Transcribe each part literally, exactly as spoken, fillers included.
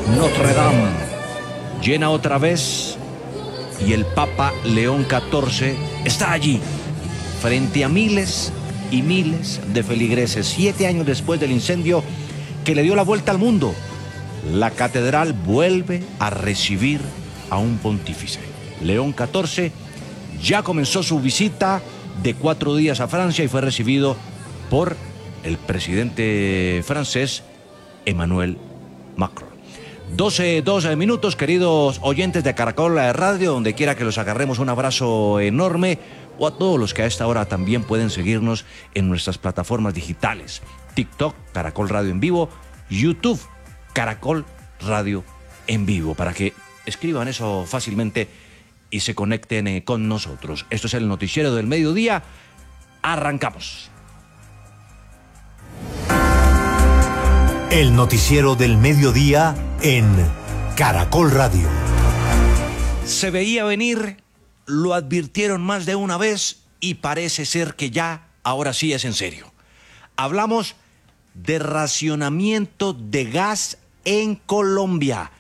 Notre Dame llena otra vez y el Papa León catorce está allí, frente a miles y miles de feligreses, siete años después del incendio que le dio la vuelta al mundo. La catedral vuelve a recibir a un pontífice. León catorce ya comenzó su visita de cuatro días a Francia y fue recibido por el presidente francés Emmanuel Macron. doce, doce minutos, queridos oyentes de Caracol Radio, donde quiera que los agarremos, un abrazo enorme, o a todos los que a esta hora también pueden seguirnos en nuestras plataformas digitales: TikTok, Caracol Radio en Vivo, YouTube, Caracol Radio en Vivo, para que escriban eso fácilmente y se conecten eh, con nosotros. Esto es el noticiero del mediodía. Arrancamos. El noticiero del mediodía en Caracol Radio. Se veía venir, lo advirtieron más de una vez y parece ser que ya, ahora sí es en serio. Hablamos de racionamiento de gas en Colombia.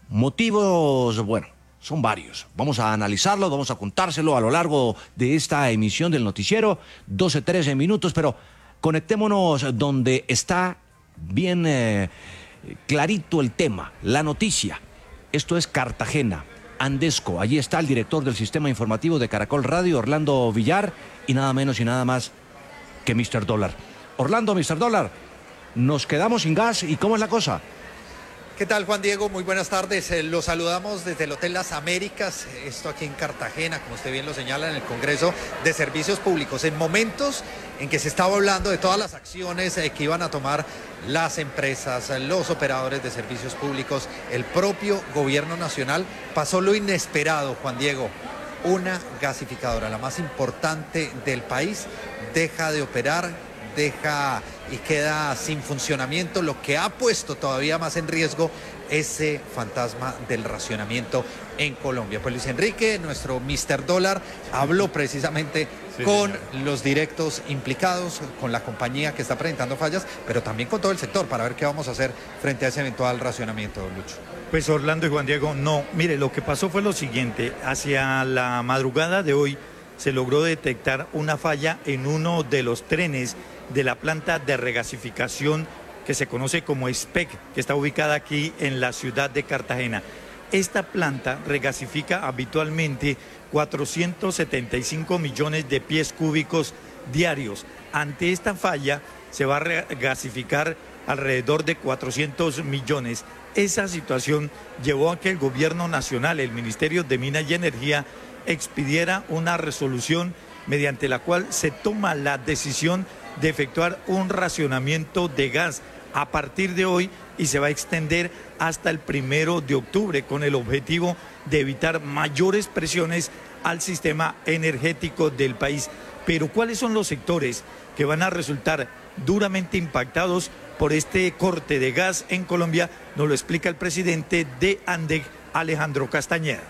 Motivos, bueno, son varios. Vamos a analizarlo, vamos a contárselo a lo largo de esta emisión del noticiero. doce, trece minutos, pero conectémonos donde está bien eh, clarito el tema, la noticia. Esto es Cartagena, Andesco. Allí está el director del sistema informativo de Caracol Radio, Orlando Villar, y nada menos y nada más que mister Dólar. Orlando, mister Dólar, nos quedamos sin gas, ¿y cómo es la cosa? ¿Qué tal, Juan Diego? Muy buenas tardes. Eh, los saludamos desde el Hotel Las Américas, esto aquí en Cartagena, como usted bien lo señala, en el Congreso de Servicios Públicos. En momentos en que se estaba hablando de todas las acciones eh, que iban a tomar las empresas, los operadores de servicios públicos, el propio gobierno nacional, pasó lo inesperado, Juan Diego. Una gasificadora, la más importante del país, deja de operar, deja y queda sin funcionamiento, lo que ha puesto todavía más en riesgo ese fantasma del racionamiento en Colombia. Pues Luis Enrique, nuestro mister Dólar, habló precisamente sí, con señor. los directos implicados, con la compañía que está presentando fallas, pero también con todo el sector, para ver qué vamos a hacer frente a ese eventual racionamiento, don Lucho. Pues Orlando y Juan Diego, no, mire, lo que pasó fue lo siguiente: hacia la madrugada de hoy se logró detectar una falla en uno de los trenes de la planta de regasificación que se conoce como SPEC, que está ubicada aquí en la ciudad de Cartagena. Esta planta regasifica habitualmente cuatrocientos setenta y cinco millones de pies cúbicos diarios. Ante esta falla se va a regasificar alrededor de cuatrocientos millones. Esa situación llevó a que el gobierno nacional, el Ministerio de Minas y Energía, expidiera una resolución mediante la cual se toma la decisión de efectuar un racionamiento de gas a partir de hoy y se va a extender hasta el primero de octubre con el objetivo de evitar mayores presiones al sistema energético del país. Pero ¿cuáles son los sectores que van a resultar duramente impactados por este corte de gas en Colombia? Nos lo explica el presidente de ANDEC, Alejandro Castañeda.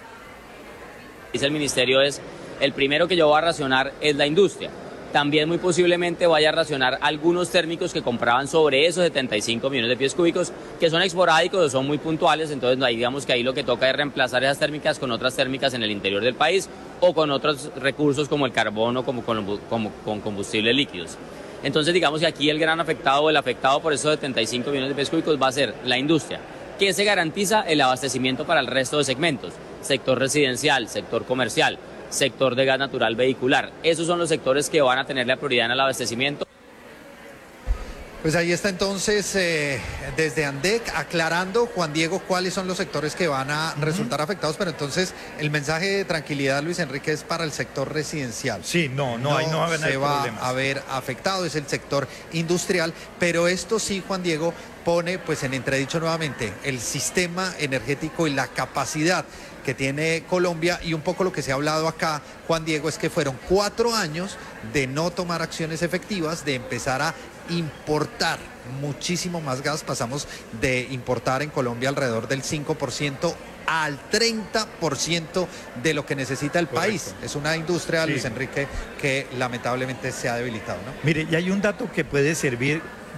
Dice el ministerio, es el primero que yo voy a racionar es la industria. También muy posiblemente vaya a racionar algunos térmicos que compraban sobre esos setenta y cinco millones de pies cúbicos, que son esporádicos o son muy puntuales. Entonces ahí digamos que ahí lo que toca es reemplazar esas térmicas con otras térmicas en el interior del país o con otros recursos como el carbón o como con, como, con combustibles líquidos. Entonces digamos que aquí el gran afectado o el afectado por esos setenta y cinco millones de pies cúbicos va a ser la industria, que se garantiza el abastecimiento para el resto de segmentos: sector residencial, sector comercial, sector de gas natural vehicular. Esos son los sectores que van a tener la prioridad en el abastecimiento. Pues ahí está entonces eh, desde ANDEC aclarando, Juan Diego, cuáles son los sectores que van a resultar uh-huh. afectados, pero entonces el mensaje de tranquilidad, Luis Enrique, es para el sector residencial. Sí, no, no, no ahí no va a haber se va problemas. a ver afectado, es el sector industrial, pero esto sí, Juan Diego, pone pues en entredicho nuevamente el sistema energético y la capacidad que tiene Colombia, y un poco lo que se ha hablado acá, Juan Diego, es que fueron cuatro años de no tomar acciones efectivas, de empezar a importar muchísimo más gas. Pasamos de importar en Colombia alrededor del cinco por ciento al treinta por ciento de lo que necesita el Correcto. país. Es una industria, sí. Luis Enrique, que lamentablemente se ha debilitado, ¿no? Mire, y hay un dato que puede servir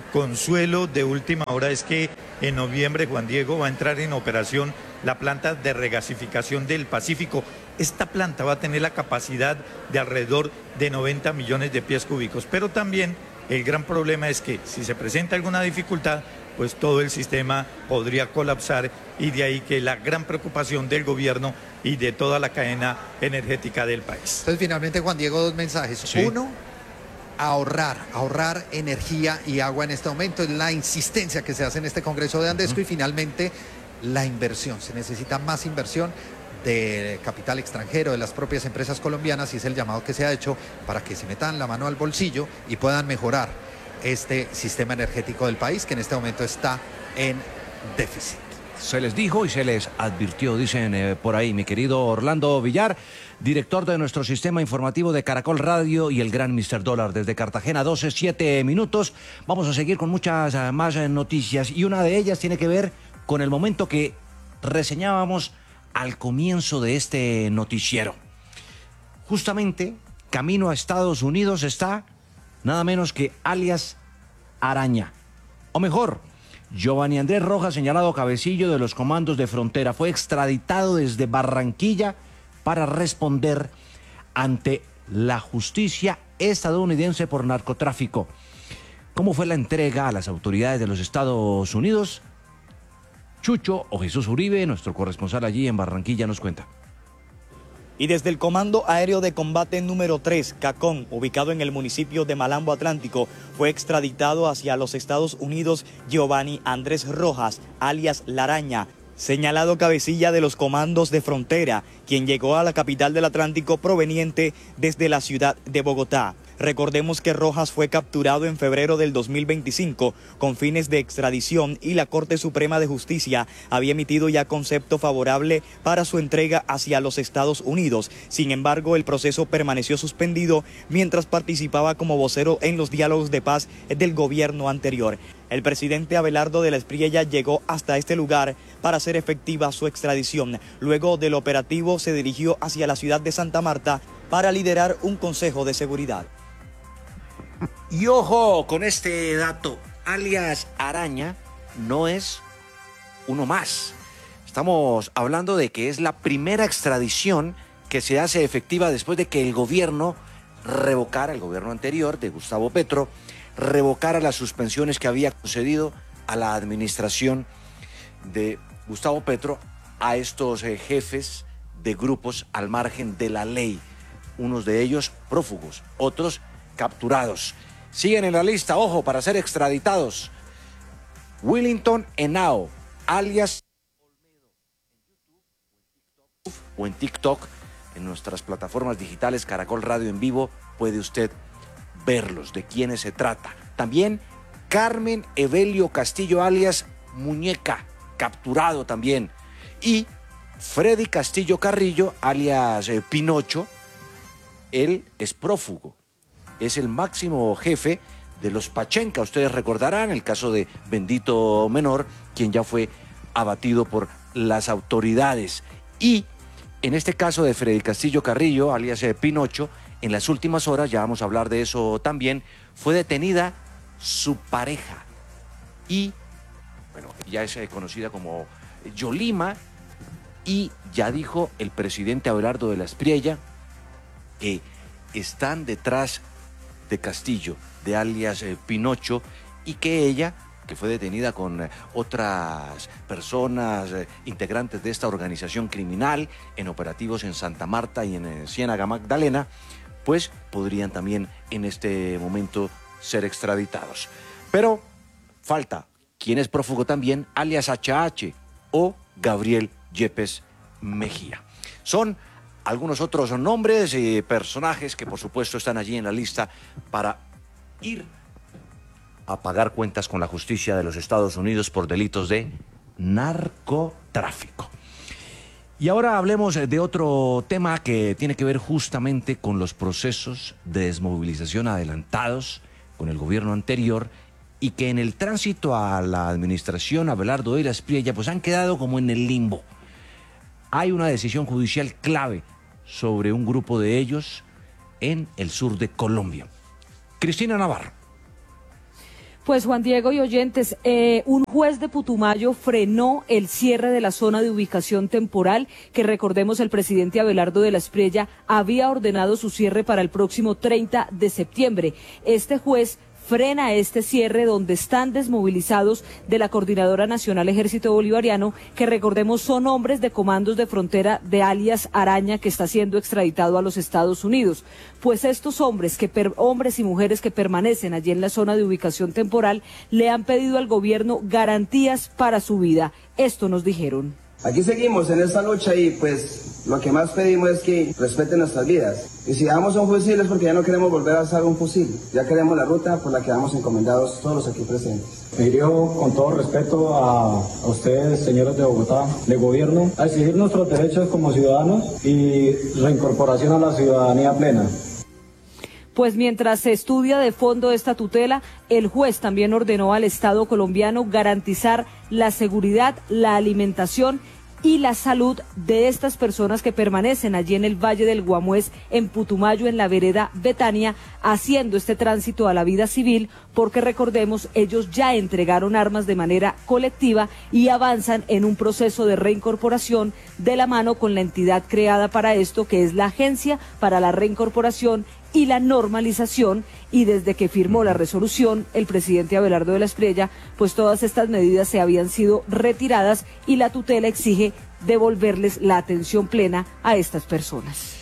consuelo de última hora es que en noviembre, Juan Diego, va a entrar en operación la planta de regasificación del Pacífico. Esta planta va a tener la capacidad de alrededor de noventa millones de pies cúbicos, pero también el gran problema es que si se presenta alguna dificultad, pues todo el sistema podría colapsar, y de ahí que la gran preocupación del gobierno y de toda la cadena energética del país. Entonces, finalmente, Juan Diego, dos mensajes. Sí. Uno, ahorrar, ahorrar energía y agua en este momento. Es la insistencia que se hace en este Congreso de Andesco. Uh-huh. Y finalmente, la inversión. Se necesita más inversión de capital extranjero, de las propias empresas colombianas, y es el llamado que se ha hecho para que se metan la mano al bolsillo y puedan mejorar este sistema energético del país, que en este momento está en déficit. Se les dijo y se les advirtió, dicen eh, por ahí, mi querido Orlando Villar, director de nuestro sistema informativo de Caracol Radio y el gran mister Dólar desde Cartagena, doce, siete minutos. Vamos a seguir con muchas uh, más uh, noticias, y una de ellas tiene que ver con el momento que reseñábamos al comienzo de este noticiero. Justamente, camino a Estados Unidos está nada menos que alias Araña, o mejor, Giovanni Andrés Rojas, señalado cabecillo de los comandos de frontera, fue extraditado desde Barranquilla para responder ante la justicia estadounidense por narcotráfico. ¿Cómo fue la entrega a las autoridades de los Estados Unidos? Chucho o Jesús Uribe, nuestro corresponsal allí en Barranquilla, nos cuenta. Y desde el Comando Aéreo de Combate número tres, Cacón, ubicado en el municipio de Malambo Atlántico, fue extraditado hacia los Estados Unidos Giovanni Andrés Rojas, alias La Araña, señalado cabecilla de los comandos de frontera, quien llegó a la capital del Atlántico proveniente desde la ciudad de Bogotá. Recordemos que Rojas fue capturado en febrero del dos mil veinticinco con fines de extradición, y la Corte Suprema de Justicia había emitido ya concepto favorable para su entrega hacia los Estados Unidos. Sin embargo, el proceso permaneció suspendido mientras participaba como vocero en los diálogos de paz del gobierno anterior. El presidente Abelardo de la Espriella llegó hasta este lugar para hacer efectiva su extradición. Luego del operativo se dirigió hacia la ciudad de Santa Marta para liderar un consejo de seguridad. Y ojo con este dato, alias Araña no es uno más. Estamos hablando de que es la primera extradición que se hace efectiva después de que el gobierno revocara, el gobierno anterior de Gustavo Petro, revocara las suspensiones que había concedido a la administración de Gustavo Petro a estos eh, jefes de grupos al margen de la ley. Unos de ellos prófugos, otros capturados. Siguen en la lista, ojo, para ser extraditados. Willington Henao, alias Olmedo, en YouTube o en TikTok, en nuestras plataformas digitales Caracol Radio en vivo, puede usted verlos, de quiénes se trata. También Carmen Evelio Castillo, alias Muñeca, capturado también. Y Freddy Castillo Carrillo, alias eh, Pinocho, él es prófugo. Es el máximo jefe de los Pachenca. Ustedes recordarán el caso de Bendito Menor, quien ya fue abatido por las autoridades. Y en este caso de Freddy Castillo Carrillo, alias eh, Pinocho, en las últimas horas, ya vamos a hablar de eso también, fue detenida su pareja. Y, bueno, ya es eh, conocida como Yolima, y ya dijo el presidente Abelardo de la Espriella que están detrás de Castillo, de alias eh, Pinocho, y que ella, que fue detenida con eh, otras personas eh, integrantes de esta organización criminal en operativos en Santa Marta y en eh, Ciénaga Magdalena, pues podrían también en este momento ser extraditados. Pero falta quien es prófugo también, alias H H o Gabriel Yepes Mejía. Son algunos otros nombres y personajes que por supuesto están allí en la lista para ir a pagar cuentas con la justicia de los Estados Unidos por delitos de narcotráfico. Y ahora hablemos de otro tema que tiene que ver justamente con los procesos de desmovilización adelantados con el gobierno anterior, y que en el tránsito a la administración Abelardo de la Espriella pues han quedado como en el limbo. Hay una decisión judicial clave sobre un grupo de ellos en el sur de Colombia. Cristina Navarro. Pues Juan Diego y oyentes, eh, un juez de Putumayo frenó el cierre de la zona de ubicación temporal que, recordemos, el presidente Abelardo de la Espriella había ordenado su cierre para el próximo treinta de septiembre. Este juez frena este cierre donde están desmovilizados de la Coordinadora Nacional Ejército Bolivariano, que recordemos son hombres de comandos de frontera de alias Araña, que está siendo extraditado a los Estados Unidos. Pues estos hombres, que per, hombres y mujeres que permanecen allí en la zona de ubicación temporal, le han pedido al gobierno garantías para su vida. Esto nos dijeron. Aquí seguimos en esta lucha y pues lo que más pedimos es que respeten nuestras vidas. Y si damos un fusil es porque ya no queremos volver a usar un fusil, ya queremos la ruta por la que vamos encomendados todos los aquí presentes. Me dirijo con todo respeto a, a ustedes, señores de Bogotá, de gobierno, a exigir nuestros derechos como ciudadanos y reincorporación a la ciudadanía plena. Pues mientras se estudia de fondo esta tutela, el juez también ordenó al Estado colombiano garantizar la seguridad, la alimentación y la salud de estas personas que permanecen allí en el Valle del Guamués, en Putumayo, en la vereda Betania, haciendo este tránsito a la vida civil, porque recordemos, ellos ya entregaron armas de manera colectiva y avanzan en un proceso de reincorporación de la mano con la entidad creada para esto, que es la Agencia para la Reincorporación y la Normalización, y desde que firmó la resolución el presidente Abelardo de la Espriella, pues todas estas medidas se habían sido retiradas y la tutela exige devolverles la atención plena a estas personas.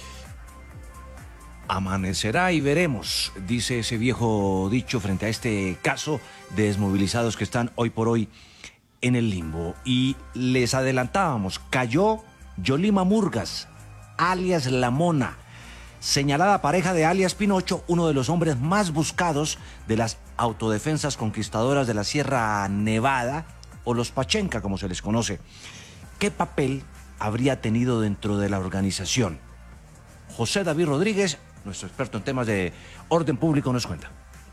Amanecerá y veremos, dice ese viejo dicho frente a este caso de desmovilizados que están hoy por hoy en el limbo. Y les adelantábamos, cayó Yolima Murgas, alias La Mona, señalada pareja de alias Pinocho, uno de los hombres más buscados de las autodefensas conquistadoras de la Sierra Nevada, o los Pachenca, como se les conoce. ¿Qué papel habría tenido dentro de la organización? José David Rodríguez, nuestro experto en temas de orden público, nos cuenta.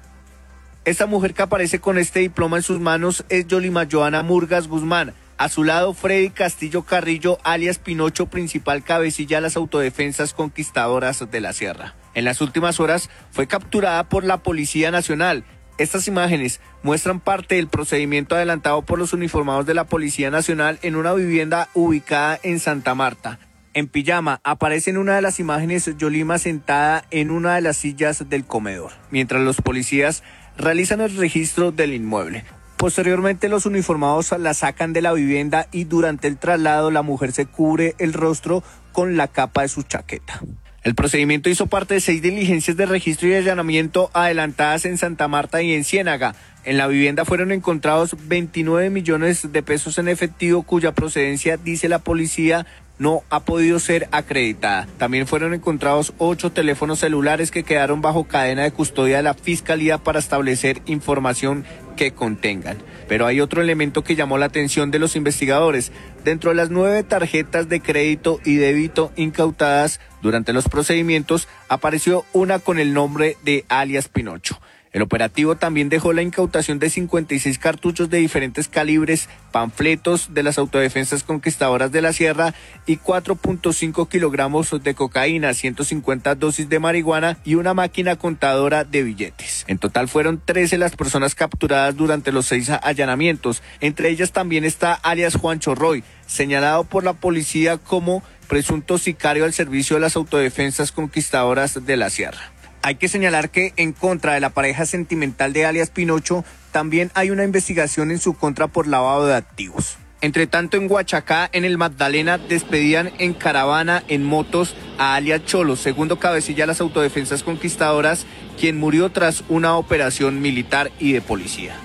Esta mujer que aparece con este diploma en sus manos es Yolima Joana Murgas Guzmán. A su lado, Freddy Castillo Carrillo, alias Pinocho, principal cabecilla de las autodefensas conquistadoras de la Sierra. En las últimas horas fue capturada por la Policía Nacional. Estas imágenes muestran parte del procedimiento adelantado por los uniformados de la Policía Nacional en una vivienda ubicada en Santa Marta. En pijama aparece en una de las imágenes Yolima sentada en una de las sillas del comedor, mientras los policías realizan el registro del inmueble. Posteriormente los uniformados la sacan de la vivienda y durante el traslado la mujer se cubre el rostro con la capa de su chaqueta. El procedimiento hizo parte de seis diligencias de registro y allanamiento adelantadas en Santa Marta y en Ciénaga. En la vivienda fueron encontrados veintinueve millones de pesos en efectivo, cuya procedencia, dice la policía, no ha podido ser acreditada. También fueron encontrados ocho teléfonos celulares que quedaron bajo cadena de custodia de la Fiscalía para establecer información que contengan. Pero hay otro elemento que llamó la atención de los investigadores. Dentro de las nueve tarjetas de crédito y débito incautadas durante los procedimientos, apareció una con el nombre de alias Pinocho. El operativo también dejó la incautación de cincuenta y seis cartuchos de diferentes calibres, panfletos de las autodefensas conquistadoras de la Sierra y cuatro punto cinco kilogramos de cocaína, ciento cincuenta dosis de marihuana y una máquina contadora de billetes. En total fueron trece las personas capturadas durante los seis allanamientos. Entre ellas también está alias Juancho Roy, señalado por la policía como presunto sicario al servicio de las autodefensas conquistadoras de la Sierra. Hay que señalar que en contra de la pareja sentimental de alias Pinocho también hay una investigación en su contra por lavado de activos. Entre tanto, en Huachacá, en el Magdalena, despedían en caravana en motos a alias Cholo, segundo cabecilla de las autodefensas conquistadoras, quien murió tras una operación militar y de policía.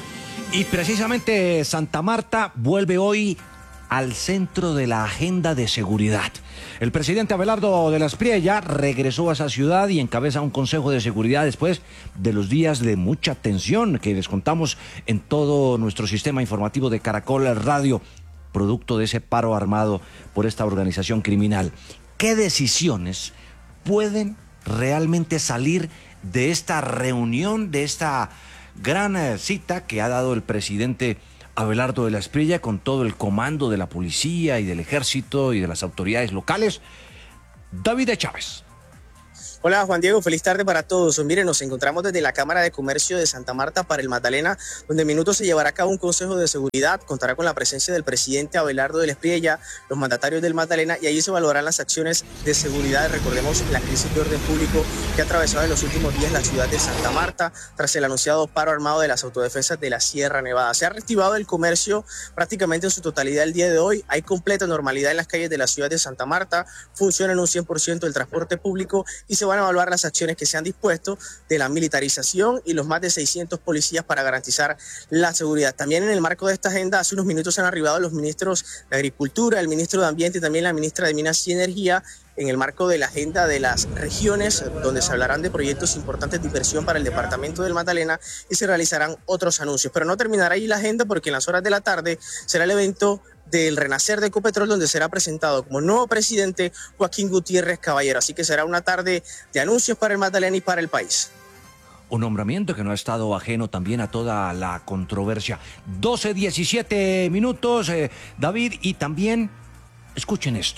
Y precisamente Santa Marta vuelve hoy al centro de la agenda de seguridad. El presidente Abelardo de la Espriella regresó a esa ciudad y encabeza un consejo de seguridad después de los días de mucha tensión que les contamos en todo nuestro sistema informativo de Caracol Radio, producto de ese paro armado por esta organización criminal. ¿Qué decisiones pueden realmente salir de esta reunión, de esta gran cita que ha dado el presidente Abelardo de la Espriella con todo el comando de la policía y del ejército y de las autoridades locales? David de Chávez. Hola Juan Diego, feliz tarde para todos. Miren, nos encontramos desde la Cámara de Comercio de Santa Marta para el Magdalena, donde en minutos se llevará a cabo un consejo de seguridad. Contará con la presencia del presidente Abelardo del Espriella, los mandatarios del Magdalena, y allí se evaluarán las acciones de seguridad. Recordemos la crisis de orden público que ha atravesado en los últimos días la ciudad de Santa Marta tras el anunciado paro armado de las autodefensas de la Sierra Nevada. Se ha reactivado el comercio prácticamente en su totalidad el día de hoy. Hay completa normalidad en las calles de la ciudad de Santa Marta, funciona en un cien por ciento el transporte público y se van a evaluar las acciones que se han dispuesto de la militarización y los más de seiscientos policías para garantizar la seguridad. También en el marco de esta agenda, hace unos minutos han arribado los ministros de Agricultura, el ministro de Ambiente y también la ministra de Minas y Energía en el marco de la agenda de las regiones, donde se hablarán de proyectos importantes de inversión para el departamento del Magdalena y se realizarán otros anuncios. Pero no terminará ahí la agenda porque en las horas de la tarde será el evento del renacer de Ecopetrol, donde será presentado como nuevo presidente Joaquín Gutiérrez Caballero. Así que será una tarde de anuncios para el Magdalena y para el país. Un nombramiento que no ha estado ajeno también a toda la controversia. doce, diecisiete minutos, eh, David, y también, escuchen esto,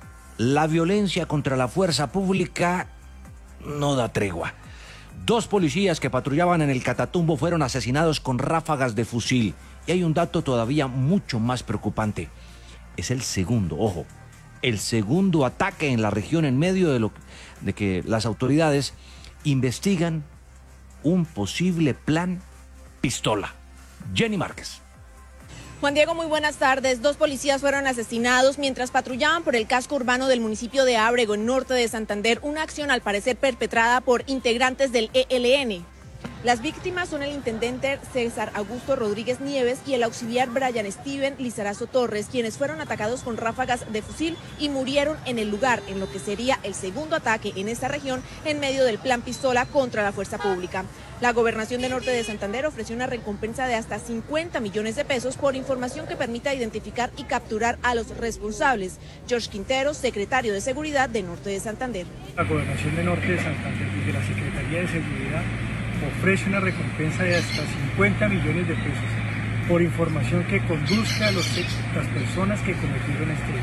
la violencia contra la fuerza pública no da tregua. Dos policías que patrullaban en el Catatumbo fueron asesinados con ráfagas de fusil. Y hay un dato todavía mucho más preocupante. Es el segundo, ojo, el segundo ataque en la región en medio de, lo, de que las autoridades investigan un posible plan pistola. Jenny Márquez. Juan Diego, muy buenas tardes. Dos policías fueron asesinados mientras patrullaban por el casco urbano del municipio de Ábrego, en norte de Santander, una acción al parecer perpetrada por integrantes del E L N. Las víctimas son el intendente César Augusto Rodríguez Nieves y el auxiliar Brian Steven Lizarazo Torres, quienes fueron atacados con ráfagas de fusil y murieron en el lugar, en lo que sería el segundo ataque en esta región en medio del plan pistola contra la fuerza pública. La Gobernación de Norte de Santander ofreció una recompensa de hasta cincuenta millones de pesos por información que permita identificar y capturar a los responsables. George Quintero, secretario de Seguridad de Norte de Santander. La Gobernación de Norte de Santander y la Secretaría de Seguridad ofrece una recompensa de hasta cincuenta millones de pesos por información que conduzca a los, las personas que cometieron este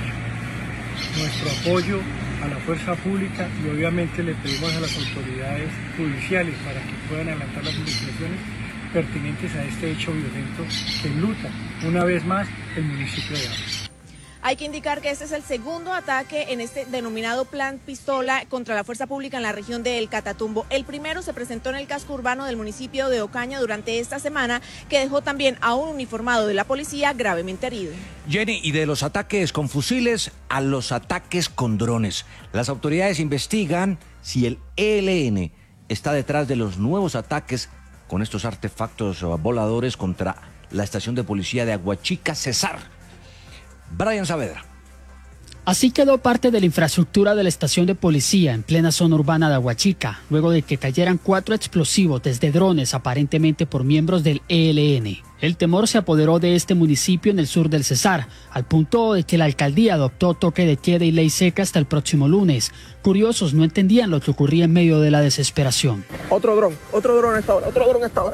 hecho. Nuestro apoyo a la fuerza pública y obviamente le pedimos a las autoridades judiciales para que puedan adelantar las investigaciones pertinentes a este hecho violento que enluta una vez más el municipio de Ábrego. Hay que indicar que este es el segundo ataque en este denominado plan pistola contra la fuerza pública en la región de El Catatumbo. El primero se presentó en el casco urbano del municipio de Ocaña durante esta semana, que dejó también a un uniformado de la policía gravemente herido. Jenny, y de los ataques con fusiles a los ataques con drones. Las autoridades investigan si el E L N está detrás de los nuevos ataques con estos artefactos voladores contra la estación de policía de Aguachica, Cesar. Brian Saavedra. Así quedó parte de la infraestructura de la estación de policía en plena zona urbana de Aguachica, luego de que cayeran cuatro explosivos desde drones aparentemente por miembros del E L N. El temor se apoderó de este municipio en el sur del Cesar, al punto de que la alcaldía adoptó toque de queda y ley seca hasta el próximo lunes. Curiosos no entendían lo que ocurría en medio de la desesperación. Otro dron, otro dron a esta hora, otro dron a esta hora.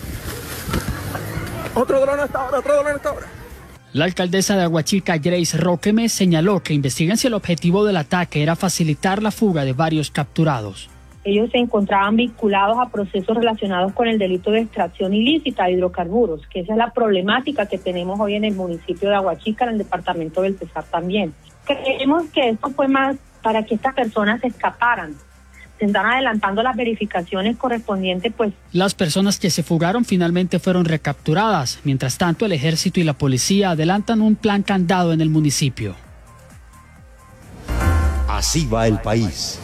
Otro dron a esta hora, otro dron a esta hora. La alcaldesa de Aguachica, Grace Roqueme, señaló que investigan si el objetivo del ataque era facilitar la fuga de varios capturados. Ellos se encontraban vinculados a procesos relacionados con el delito de extracción ilícita de hidrocarburos, que esa es la problemática que tenemos hoy en el municipio de Aguachica, en el departamento del Cesar también. Creemos que esto fue más para que estas personas se escaparan. Se están adelantando las verificaciones correspondientes, pues. Las personas que se fugaron finalmente fueron recapturadas. Mientras tanto, el ejército y la policía adelantan un plan candado en el municipio. Así va el país.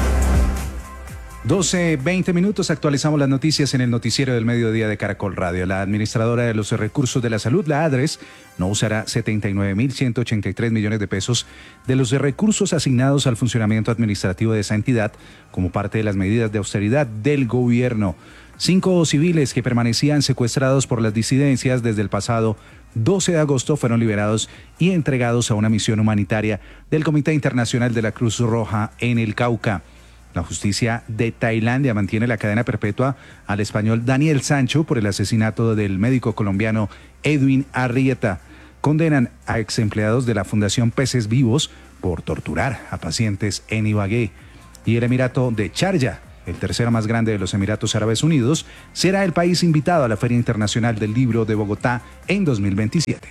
doce, veinte minutos, actualizamos las noticias en el noticiero del mediodía de Caracol Radio. La administradora de los recursos de la salud, la ADRES, no usará setenta y nueve mil ciento ochenta y tres millones de pesos de los recursos asignados al funcionamiento administrativo de esa entidad como parte de las medidas de austeridad del gobierno. Cinco civiles que permanecían secuestrados por las disidencias desde el pasado doce de agosto fueron liberados y entregados a una misión humanitaria del Comité Internacional de la Cruz Roja en el Cauca. La justicia de Tailandia mantiene la cadena perpetua al español Daniel Sancho por el asesinato del médico colombiano Edwin Arrieta. Condenan a ex empleados de la Fundación Peces Vivos por torturar a pacientes en Ibagué. Y el Emirato de Sharjah, el tercero más grande de los Emiratos Árabes Unidos, será el país invitado a la Feria Internacional del Libro de Bogotá en dos mil veintisiete.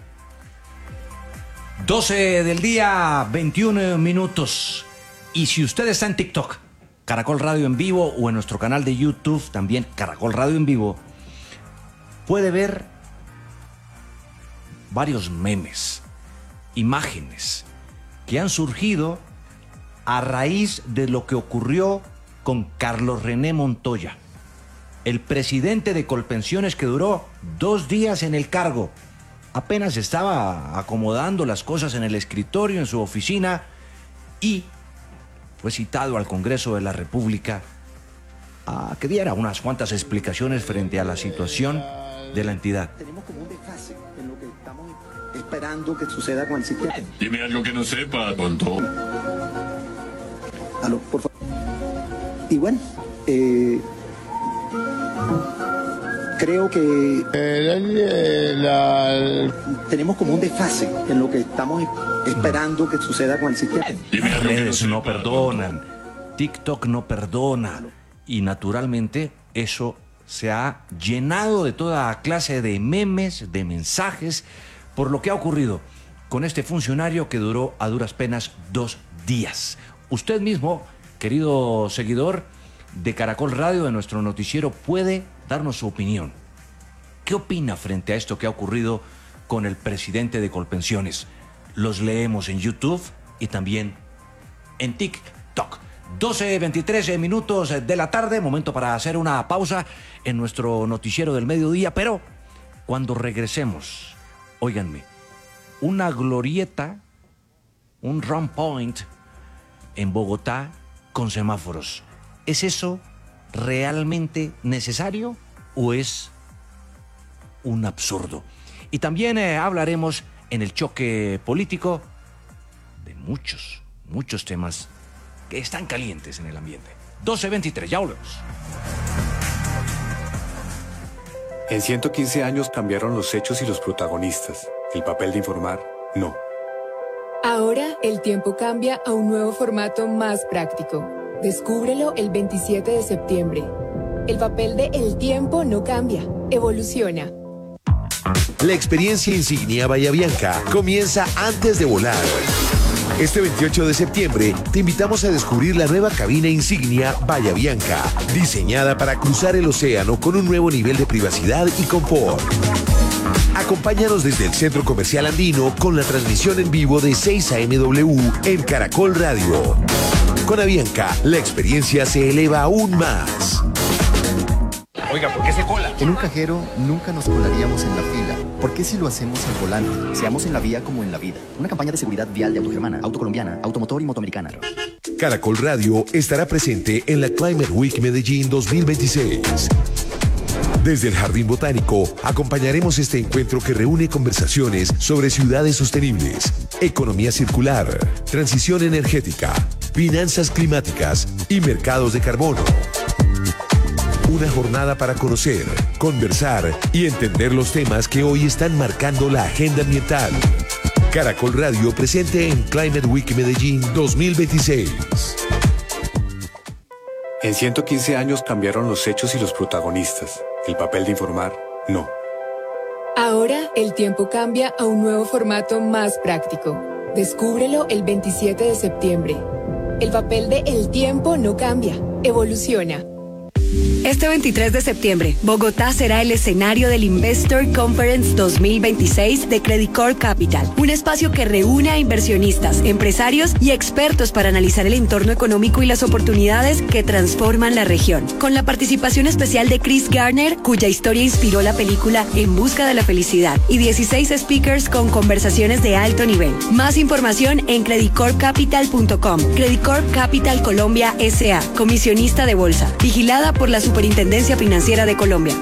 doce del día, veintiún minutos. Y si usted está en TikTok, Caracol Radio en vivo, o en nuestro canal de YouTube, también Caracol Radio en vivo, puede ver varios memes, imágenes que han surgido a raíz de lo que ocurrió con Carlos René Montoya, el presidente de Colpensiones, que duró dos días en el cargo. Apenas estaba acomodando las cosas en el escritorio, en su oficina, y fue citado al Congreso de la República a que diera unas cuantas explicaciones frente a la situación de la entidad. Tenemos como un desfase en lo que estamos esperando que suceda con el psiquiatra. Dime algo que no sepa, tonto. Aló, por favor. Y bueno, eh, creo que eh, la, la... tenemos como un desfase en lo que estamos esperando que suceda con el psiquiatra. Las redes no perdonan, TikTok no perdona, y naturalmente eso se ha llenado de toda clase de memes, de mensajes, por lo que ha ocurrido con este funcionario que duró a duras penas dos días. Usted mismo, querido seguidor de Caracol Radio, de nuestro noticiero, puede darnos su opinión. ¿Qué opina frente a esto que ha ocurrido con el presidente de Colpensiones? Los leemos en YouTube y también en TikTok. doce veintitrés minutos de la tarde, momento para hacer una pausa en nuestro noticiero del mediodía, pero cuando regresemos, óiganme, una glorieta, un round point en Bogotá con semáforos. ¿Es eso realmente necesario o es un absurdo? Y también eh, hablaremos en el choque político de muchos, muchos temas que están calientes en el ambiente. doce veintitrés, ya volvemos. En ciento quince años cambiaron los hechos y los protagonistas. El papel de informar, no. Ahora el tiempo cambia a un nuevo formato más práctico. Descúbrelo el veintisiete de septiembre. El papel de El Tiempo no cambia, evoluciona. La experiencia Insignia Bahía Bianca comienza antes de volar. Este veintiocho de septiembre te invitamos a descubrir la nueva cabina Insignia Bahía Bianca, diseñada para cruzar el océano con un nuevo nivel de privacidad y confort. Acompáñanos desde el Centro Comercial Andino con la transmisión en vivo de seis a eme doble u en Caracol Radio. Con Avianca, la experiencia se eleva aún más. Oiga, ¿por qué se cola? En un cajero nunca nos colaríamos en la fila. ¿Por qué si lo hacemos al volante? Seamos en la vía como en la vida. Una campaña de seguridad vial de Autogermana, Autocolombiana, Automotor y Motoamericana. Caracol Radio estará presente en la Climate Week Medellín dos mil veintiséis. Desde el Jardín Botánico acompañaremos este encuentro que reúne conversaciones sobre ciudades sostenibles, economía circular, transición energética, finanzas climáticas y mercados de carbono. Una jornada para conocer, conversar y entender los temas que hoy están marcando la agenda ambiental. Caracol Radio presente en Climate Week Medellín dos mil veintiséis. En ciento quince años cambiaron los hechos y los protagonistas. El papel de informar, no. Ahora el tiempo cambia a un nuevo formato más práctico. Descúbrelo el veintisiete de septiembre. El papel de El Tiempo no cambia, evoluciona. Este veintitrés de septiembre, Bogotá será el escenario del Investor Conference dos mil veintiséis de Credit Corp Capital, un espacio que reúne a inversionistas, empresarios y expertos para analizar el entorno económico y las oportunidades que transforman la región. Con la participación especial de Chris Garner, cuya historia inspiró la película En busca de la felicidad, y dieciséis speakers con conversaciones de alto nivel. Más información en credit corp capital punto com. Credit Corp Capital Colombia S A, comisionista de bolsa, vigilada por la Superintendencia Financiera de Colombia.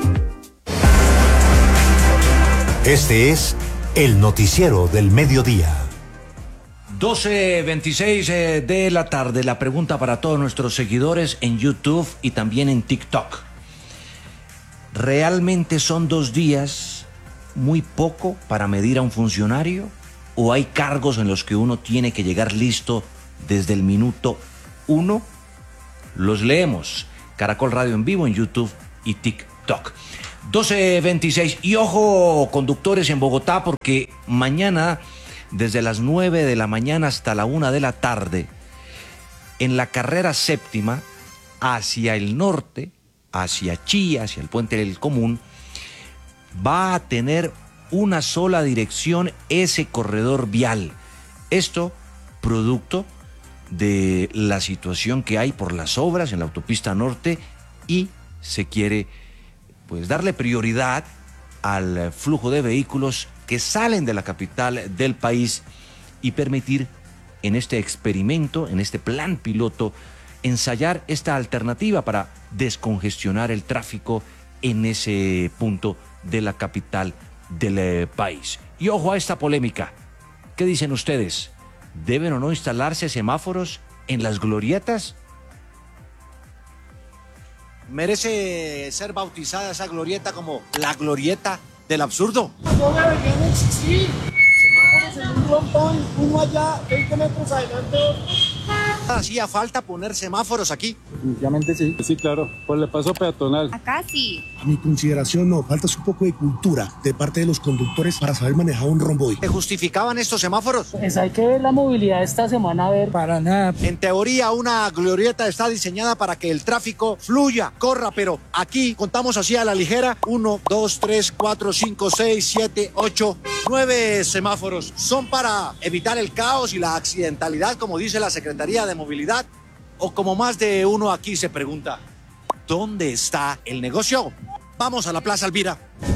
Este es el noticiero del mediodía. doce veintiséis de la tarde. La pregunta para todos nuestros seguidores en YouTube y también en TikTok. ¿Realmente son dos días muy poco para medir a un funcionario? ¿O hay cargos en los que uno tiene que llegar listo desde el minuto uno? los leemos. Caracol Radio en vivo en YouTube y TikTok. doce veintiséis. Y ojo, conductores en Bogotá, porque mañana, desde las nueve de la mañana hasta la una de la tarde, en la carrera séptima, hacia el norte, hacia Chía, hacia el Puente del Común, va a tener una sola dirección ese corredor vial. Esto producto de la situación que hay por las obras en la autopista norte, y se quiere pues darle prioridad al flujo de vehículos que salen de la capital del país y permitir en este experimento, en este plan piloto, ensayar esta alternativa para descongestionar el tráfico en ese punto de la capital del eh, país. Y ojo a esta polémica. ¿Qué dicen ustedes? ¿Deben o no instalarse semáforos en las glorietas? ¿Merece ser bautizada esa glorieta como la glorieta del absurdo? No deberían existir semáforos en un rompón, uno allá, veinte metros adelante. ¿Hacía falta poner semáforos aquí? Definitivamente sí. Sí, claro, por el paso peatonal. Acá sí. A mi consideración no, falta un poco de cultura de parte de los conductores para saber manejar un romboide. ¿Se justificaban estos semáforos? Pues hay que ver la movilidad esta semana, a ver. Para nada. En teoría, una glorieta está diseñada para que el tráfico fluya, corra, pero aquí contamos así a la ligera. Uno, dos, tres, cuatro, cinco, seis, siete, ocho, nueve semáforos. Son para evitar el caos y la accidentalidad, como dice la Secretaría de Movilidad. O como más de uno aquí se pregunta, ¿dónde está el negocio? Vamos a la Plaza Alvira.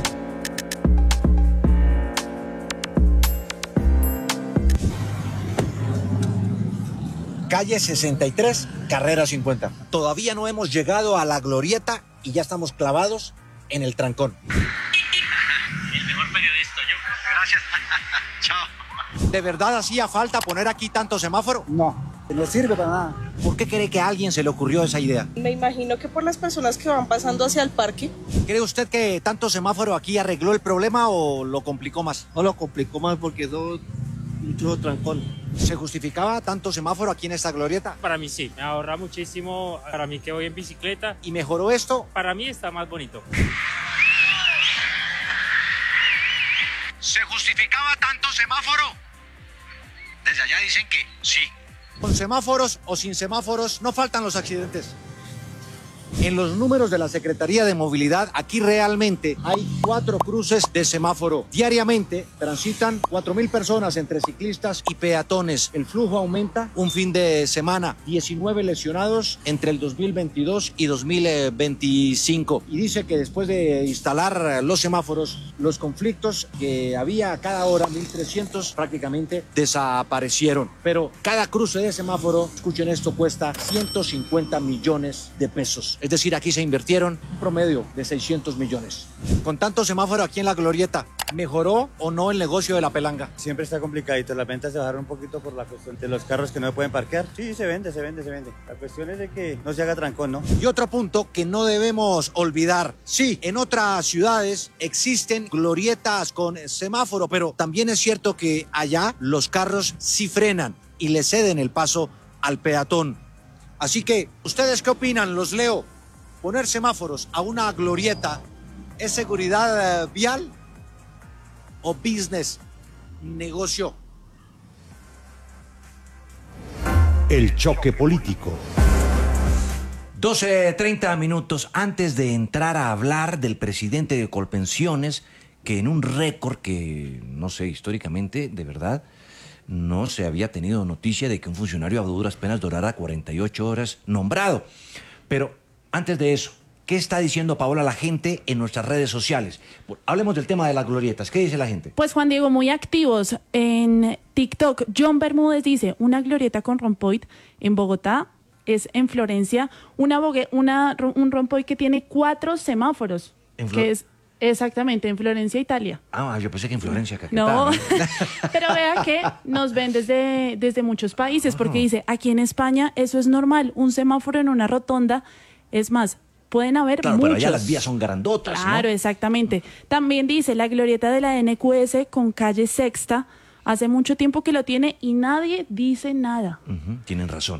Calle sesenta y tres, carrera cincuenta. Todavía no hemos llegado a la glorieta y ya estamos clavados en el trancón. El mejor periodista, yo. Gracias. Chao. ¿De verdad hacía falta poner aquí tanto semáforo? No. No sirve para nada. ¿Por qué cree que a alguien se le ocurrió esa idea? Me imagino que por las personas que van pasando hacia el parque. ¿Cree usted que tanto semáforo aquí arregló el problema o lo complicó más? No lo complicó más porque eso mucho trancón. ¿Se justificaba tanto semáforo aquí en esta glorieta? Para mí sí, me ahorra muchísimo. Para mí que voy en bicicleta. ¿Y mejoró esto? Para mí está más bonito. ¿Se justificaba tanto semáforo? Desde allá dicen que sí. Con semáforos o sin semáforos no faltan los accidentes. En los números de la Secretaría de Movilidad, aquí realmente hay cuatro cruces de semáforo. Diariamente transitan cuatro mil personas entre ciclistas y peatones. El flujo aumenta. Un fin de semana, diecinueve lesionados entre el dos mil veintidós y dos mil veinticinco. Y dice que después de instalar los semáforos, los conflictos que había a cada hora, mil trescientos, prácticamente desaparecieron. Pero cada cruce de semáforo, escuchen esto, cuesta ciento cincuenta millones de pesos. Es decir, aquí se invirtieron un promedio de seiscientos millones. Con tanto semáforo aquí en la glorieta, ¿mejoró o no el negocio de la pelanga? Siempre está complicadito, las ventas se bajaron un poquito por la cuestión de los carros que no se pueden parquear. Sí, se vende, se vende, se vende. La cuestión es de que no se haga trancón, ¿no? Y otro punto que no debemos olvidar. Sí, en otras ciudades existen glorietas con semáforo, pero también es cierto que allá los carros sí frenan y le ceden el paso al peatón. Así que, ¿ustedes qué opinan? Los leo. ¿Poner semáforos a una glorieta es seguridad eh, vial o business, negocio? El choque político. doce treinta minutos antes de entrar a hablar del presidente de Colpensiones, que en un récord que, no sé, históricamente, de verdad, no se había tenido noticia de que un funcionario a duras penas durara cuarenta y ocho horas nombrado. Pero antes de eso, ¿qué está diciendo, Paola, la gente en nuestras redes sociales? Hablemos del tema de las glorietas. ¿Qué dice la gente? Pues, Juan Diego, muy activos en TikTok. John Bermúdez dice, una glorieta con rompoid en Bogotá es en Florencia, una, bogue, una un rompoid que tiene cuatro semáforos, ¿En que es exactamente en Florencia, Italia. Ah, yo pensé que en Florencia, Caquetá. No, pero vea que nos ven desde, desde muchos países, porque dice, aquí en España eso es normal, un semáforo en una rotonda. Es más, pueden haber claro, muchos. Pero allá las vías son grandotas, Claro, ¿no? exactamente. También dice la glorieta de la N Q S con calle Sexta. Hace mucho tiempo que lo tiene y nadie dice nada. Uh-huh, tienen razón.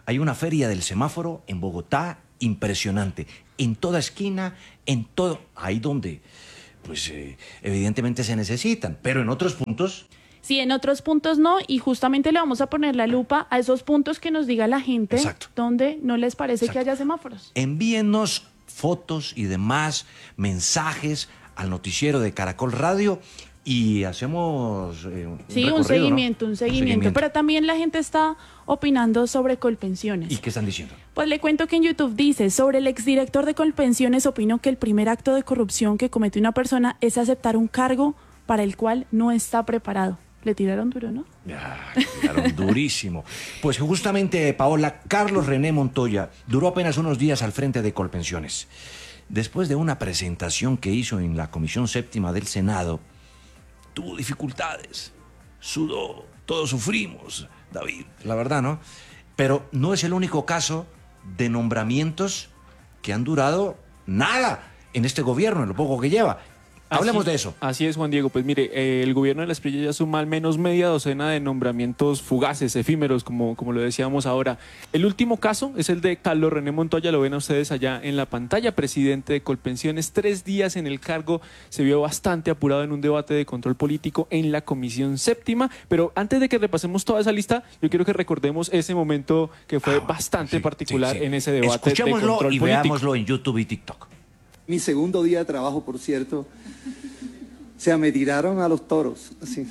hay una feria del semáforo en Bogotá impresionante. En toda esquina, en todo, ahí donde, pues eh, evidentemente se necesitan, pero en otros puntos... Sí, en otros puntos no, y justamente le vamos a poner la lupa a esos puntos que nos diga la gente. Exacto. Donde no les parece Exacto. que haya semáforos. Envíennos fotos y demás mensajes al noticiero de Caracol Radio y hacemos eh, un Sí, un, un seguimiento, ¿no? un seguimiento, un seguimiento. Pero también la gente está opinando sobre Colpensiones. ¿Y qué están diciendo? Pues le cuento que en YouTube dice, sobre el exdirector de Colpensiones, opino que el primer acto de corrupción que comete una persona es aceptar un cargo para el cual no está preparado. Le tiraron duro, ¿no? Ya, le tiraron durísimo. Pues justamente, Paola, Carlos René Montoya duró apenas unos días al frente de Colpensiones. Después de una presentación que hizo en la Comisión Séptima del Senado, tuvo dificultades, sudó, todos sufrimos, David, la verdad, ¿no? Pero no es el único caso de nombramientos que han durado nada en este gobierno, en lo poco que lleva. Hablemos así, de eso. Así es, Juan Diego. Pues mire, eh, el gobierno de la Espriella ya suma al menos media docena de nombramientos fugaces, efímeros, como, como lo decíamos ahora. El último caso es el de Carlos René Montoya, lo ven a ustedes allá en la pantalla, presidente de Colpensiones, tres días en el cargo, se vio bastante apurado en un debate de control político en la Comisión Séptima, pero antes de que repasemos toda esa lista, yo quiero que recordemos ese momento que fue ah, bastante sí, particular sí, sí. en ese debate de control político. Escuchémoslo y veámoslo en YouTube y TikTok. Mi segundo día de trabajo, por cierto, o sea, me tiraron a los toros, así.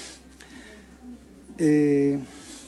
Eh...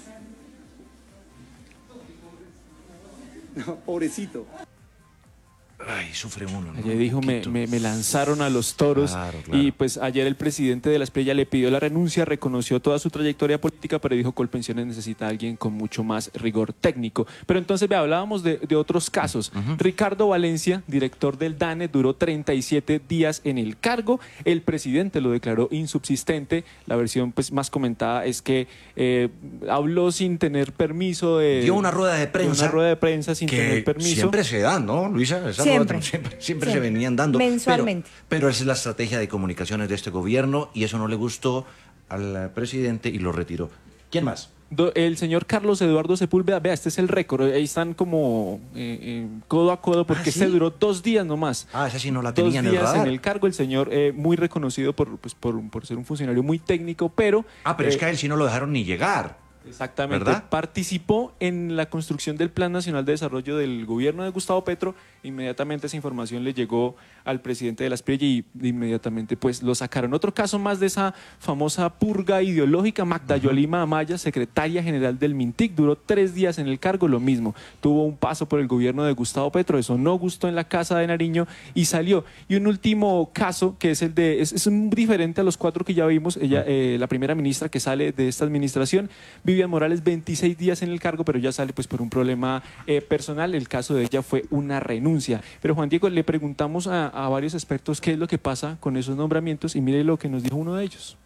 No, pobrecito. Ay, sufre uno, ¿no? Ayer dijo, me, me, me lanzaron a los toros. Claro, claro. Y pues ayer el presidente de la Espriella le pidió la renuncia, reconoció toda su trayectoria política, pero dijo que Colpensiones necesita a alguien con mucho más rigor técnico. Pero entonces, vea, hablábamos de, de otros casos. Uh-huh. Ricardo Valencia, director del DANE, duró treinta y siete días en el cargo. El presidente lo declaró insubsistente. La versión pues más comentada es que eh, habló sin tener permiso. De, Dio una rueda de prensa. Una rueda de prensa sin tener permiso. Siempre se dan, ¿no, Luisa? Esa Siempre. Siempre, siempre, siempre se venían dando. Mensualmente. Pero, pero esa es la estrategia de comunicaciones de este gobierno y eso no le gustó al presidente y lo retiró. ¿Quién más? El señor Carlos Eduardo Sepúlveda, vea, este es el récord, ahí están como eh, eh, codo a codo porque ¿Ah, sí? este duró dos días nomás. Ah, esa sí no la tenía en el radar. Dos días en el cargo, el señor eh, muy reconocido por, pues, por, por ser un funcionario muy técnico, pero... Ah, pero eh, es que a él sí no lo dejaron ni llegar. Exactamente, ¿verdad? Participó en la construcción del Plan Nacional de Desarrollo del gobierno de Gustavo Petro. Inmediatamente esa información le llegó al presidente de la Espriella y inmediatamente pues lo sacaron. Otro caso más de esa famosa purga ideológica, Magda uh-huh. Yolima Amaya, secretaria general del MINTIC, duró tres días en el cargo, lo mismo. Tuvo un paso por el gobierno de Gustavo Petro, eso no gustó en la Casa de Nariño y salió. Y un último caso que es el de, es, es un diferente a los cuatro que ya vimos, ella, eh, la primera ministra que sale de esta administración, Vivian Morales, veintiséis días en el cargo, pero ya sale pues por un problema eh, personal. El caso de ella fue una renuncia. Pero Juan Diego, le preguntamos a, a varios expertos qué es lo que pasa con esos nombramientos y mire lo que nos dijo uno de ellos.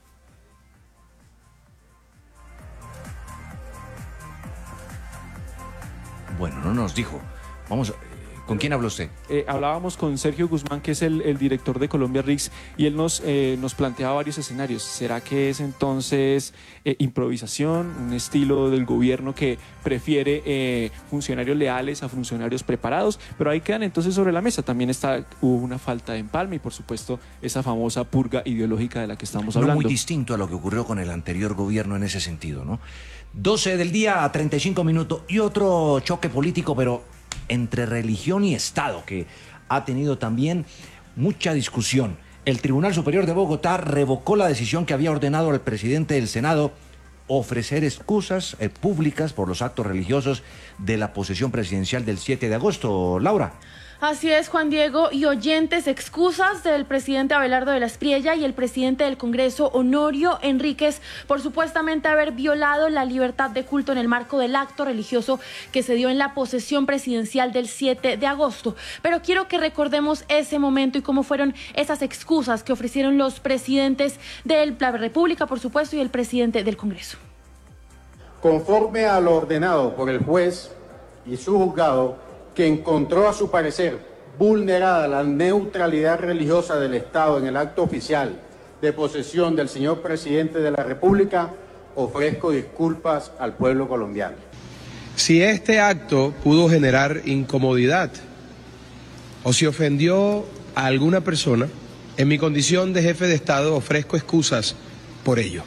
Bueno, no nos dijo. Vamos, ¿con quién habló usted? Eh, hablábamos con Sergio Guzmán, que es el, el director de Colombia R I X, y él nos, eh, nos planteaba varios escenarios. ¿Será que es entonces eh, improvisación, un estilo del gobierno que prefiere eh, funcionarios leales a funcionarios preparados? Pero ahí quedan entonces sobre la mesa. También está, hubo una falta de empalme y por supuesto esa famosa purga ideológica de la que estamos hablando. No muy distinto a lo que ocurrió con el anterior gobierno en ese sentido, ¿no? doce del día a treinta y cinco minutos y otro choque político, pero entre religión y Estado, que ha tenido también mucha discusión. El Tribunal Superior de Bogotá revocó la decisión que había ordenado al presidente del Senado ofrecer excusas eh, públicas por los actos religiosos de la posesión presidencial del siete de agosto. Laura. Así es, Juan Diego, y oyentes, excusas del presidente Abelardo de la Espriella y el presidente del Congreso, Honorio Enríquez, por supuestamente haber violado la libertad de culto en el marco del acto religioso que se dio en la posesión presidencial del siete de agosto. Pero quiero que recordemos ese momento y cómo fueron esas excusas que ofrecieron los presidentes de la República, por supuesto, y el presidente del Congreso. Conforme a lo ordenado por el juez y su juzgado, que encontró a su parecer vulnerada la neutralidad religiosa del Estado en el acto oficial de posesión del señor presidente de la República, ofrezco disculpas al pueblo colombiano. Si este acto pudo generar incomodidad o si ofendió a alguna persona, en mi condición de jefe de Estado ofrezco excusas por ello.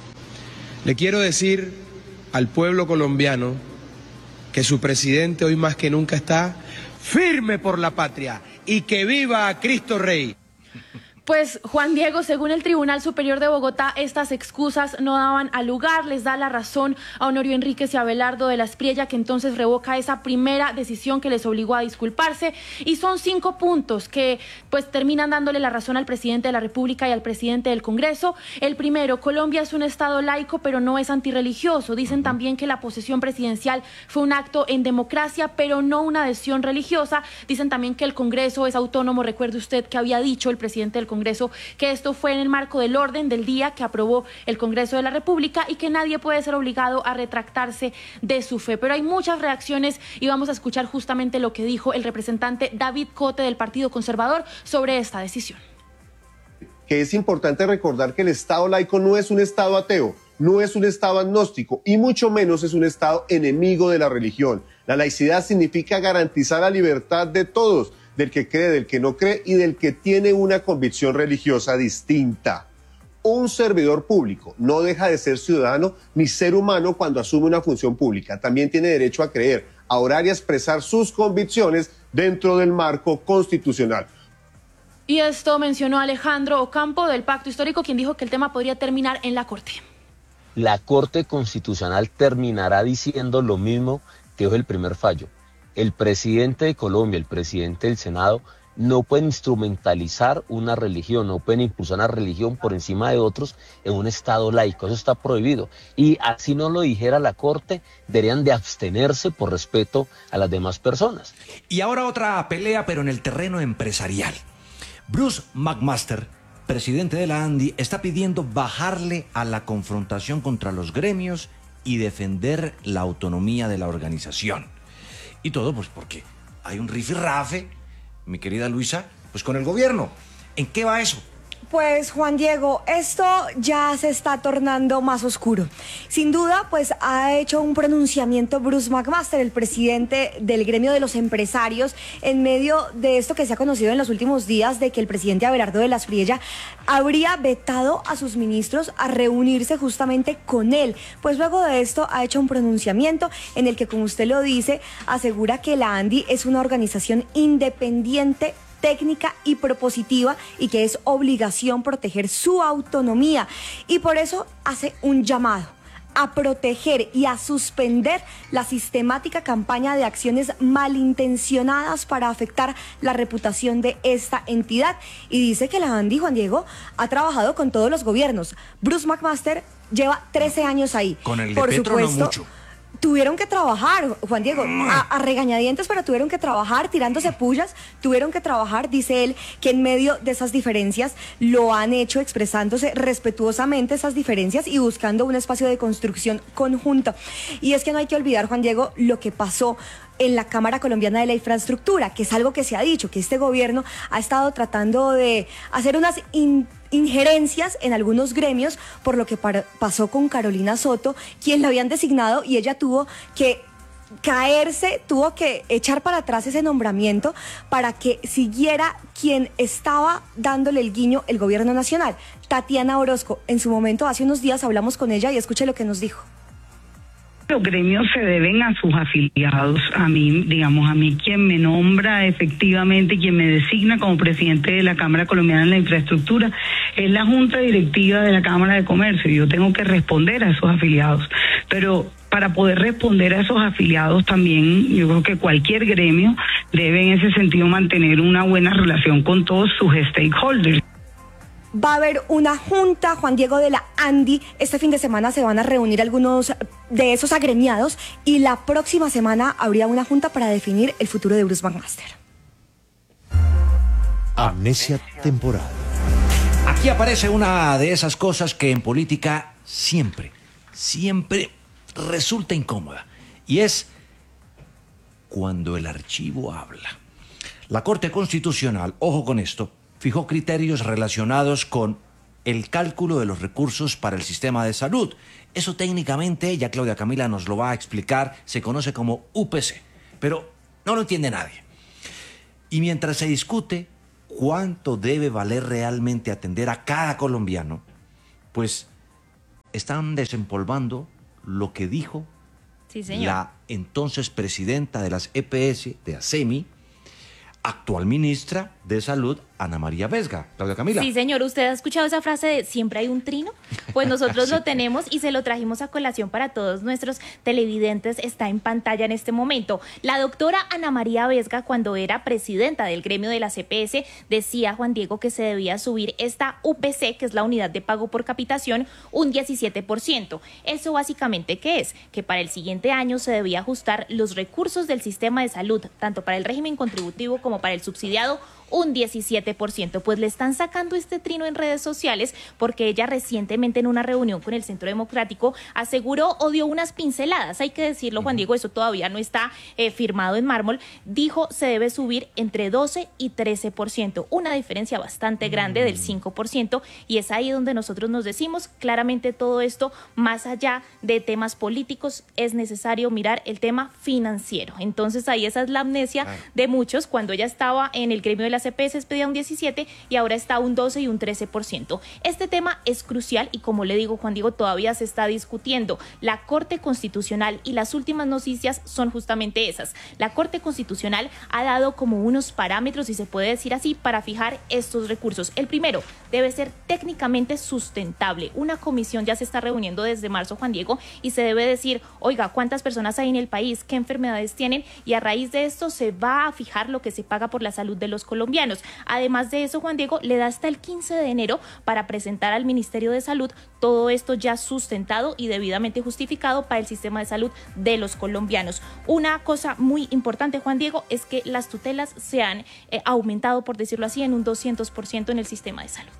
Le quiero decir al pueblo colombiano que su presidente hoy más que nunca está firme por la patria y que viva Cristo Rey. Pues Juan Diego, según el Tribunal Superior de Bogotá, estas excusas no daban al lugar, les da la razón a Honorio Enríquez y a Abelardo de la Espriella, que entonces revoca esa primera decisión que les obligó a disculparse, y son cinco puntos que pues terminan dándole la razón al presidente de la República y al presidente del Congreso. El primero, Colombia es un estado laico pero no es antirreligioso. Dicen también que la posesión presidencial fue un acto en democracia pero no una adhesión religiosa. Dicen también que el Congreso es autónomo. Recuerde usted que había dicho el presidente del Congreso Congreso que esto fue en el marco del orden del día que aprobó el Congreso de la República y que nadie puede ser obligado a retractarse de su fe. Pero hay muchas reacciones y vamos a escuchar justamente lo que dijo el representante David Cote del Partido Conservador sobre esta decisión. Que es importante recordar que el Estado laico no es un Estado ateo, no es un Estado agnóstico y mucho menos es un Estado enemigo de la religión. La laicidad significa garantizar la libertad de todos, del que cree, del que no cree y del que tiene una convicción religiosa distinta. Un servidor público no deja de ser ciudadano ni ser humano cuando asume una función pública. También tiene derecho a creer, a orar y a expresar sus convicciones dentro del marco constitucional. Y esto mencionó Alejandro Ocampo del Pacto Histórico, quien dijo que el tema podría terminar en la Corte. La Corte Constitucional terminará diciendo lo mismo que dijo el primer fallo. El presidente de Colombia, el presidente del Senado, no pueden instrumentalizar una religión, no pueden impulsar una religión por encima de otros en un Estado laico. Eso está prohibido. Y así no lo dijera la Corte, deberían de abstenerse por respeto a las demás personas. Y ahora otra pelea, pero en el terreno empresarial. Bruce McMaster, presidente de la ANDI, está pidiendo bajarle a la confrontación contra los gremios y defender la autonomía de la organización. Y todo pues porque hay un rifirrafe, mi querida Luisa, pues con el gobierno. ¿En qué va eso? Pues Juan Diego, esto ya se está tornando más oscuro. Sin duda, pues ha hecho un pronunciamiento Bruce McMaster, el presidente del gremio de los empresarios, en medio de esto que se ha conocido en los últimos días de que el presidente Abelardo de la Espriella habría vetado a sus ministros a reunirse justamente con él. Pues luego de esto ha hecho un pronunciamiento en el que, como usted lo dice, asegura que la ANDI es una organización independiente, técnica y propositiva y que es obligación proteger su autonomía, y por eso hace un llamado a proteger y a suspender la sistemática campaña de acciones malintencionadas para afectar la reputación de esta entidad. Y dice que la ANDI, Juan Diego, ha trabajado con todos los gobiernos. Bruce McMaster lleva trece años ahí. Con el de por Petro supuesto, no mucho. Tuvieron que trabajar, Juan Diego, a, a regañadientes, pero tuvieron que trabajar tirándose pullas, tuvieron que trabajar, dice él, que en medio de esas diferencias lo han hecho expresándose respetuosamente esas diferencias y buscando un espacio de construcción conjunto. Y es que no hay que olvidar, Juan Diego, lo que pasó en la Cámara Colombiana de la Infraestructura, que es algo que se ha dicho, que este gobierno ha estado tratando de hacer unas in injerencias en algunos gremios, por lo que pasó con Carolina Soto, quien la habían designado y ella tuvo que caerse, tuvo que echar para atrás ese nombramiento para que siguiera quien estaba dándole el guiño, el gobierno nacional, Tatiana Orozco. En su momento, hace unos días hablamos con ella y escuche lo que nos dijo. Los gremios se deben a sus afiliados, a mí, digamos, a mí quien me nombra efectivamente, quien me designa como presidente de la Cámara Colombiana de la Infraestructura, es la Junta Directiva de la Cámara de Comercio, y yo tengo que responder a esos afiliados, pero para poder responder a esos afiliados también, yo creo que cualquier gremio debe en ese sentido mantener una buena relación con todos sus stakeholders. Va a haber una junta, Juan Diego, de la ANDI. Este fin de semana se van a reunir algunos de esos agremiados y la próxima semana habría una junta para definir el futuro de Bruce McMaster. Amnesia temporal. Aquí aparece una de esas cosas que en política siempre, siempre resulta incómoda, y es cuando el archivo habla. La Corte Constitucional, ojo con esto, fijó criterios relacionados con el cálculo de los recursos para el sistema de salud. Eso técnicamente, ya Claudia Camila nos lo va a explicar, se conoce como U P C, pero no lo entiende nadie. Y mientras se discute cuánto debe valer realmente atender a cada colombiano, pues están desempolvando lo que dijo Sí, señor. la entonces presidenta de las E P S, de ASEMI, actual ministra de Salud, Ana María Vesga. Claudia Camila. Sí, señor. ¿Usted ha escuchado esa frase de siempre hay un trino? Pues nosotros Sí. lo tenemos y se lo trajimos a colación para todos nuestros televidentes. Está en pantalla en este momento. La doctora Ana María Vesga, cuando era presidenta del gremio de la C P S, decía, Juan Diego, que se debía subir esta U P C, que es la unidad de pago por capitación, un diecisiete por ciento. ¿Eso básicamente qué es? Que para el siguiente año se debía ajustar los recursos del sistema de salud, tanto para el régimen contributivo como para el subsidiado, un diecisiete por ciento. Pues le están sacando este trino en redes sociales porque ella recientemente en una reunión con el Centro Democrático aseguró o dio unas pinceladas, hay que decirlo, Juan Diego, eso todavía no está eh, firmado en mármol, dijo se debe subir entre doce y trece por ciento, una diferencia bastante grande del cinco por ciento, y es ahí donde nosotros nos decimos claramente todo esto, más allá de temas políticos, es necesario mirar el tema financiero. Entonces ahí esa es la amnesia Claro. de muchos. Cuando ella estaba en el gremio de la C P S pedía un diecisiete y ahora está un doce y un trece por ciento. Este tema es crucial y, como le digo, Juan Diego, todavía se está discutiendo. La Corte Constitucional, y las últimas noticias son justamente esas. La Corte Constitucional ha dado como unos parámetros, si se puede decir así, para fijar estos recursos. El primero, debe ser técnicamente sustentable. Una comisión ya se está reuniendo desde marzo, Juan Diego, y se debe decir, oiga, ¿cuántas personas hay en el país? ¿Qué enfermedades tienen? Y a raíz de esto se va a fijar lo que se paga por la salud de los colombianos. Además de eso, Juan Diego, le da hasta el quince de enero para presentar al Ministerio de Salud todo esto ya sustentado y debidamente justificado para el sistema de salud de los colombianos. Una cosa muy importante, Juan Diego, es que las tutelas se han eh, aumentado, por decirlo así, en un doscientos por ciento en el sistema de salud.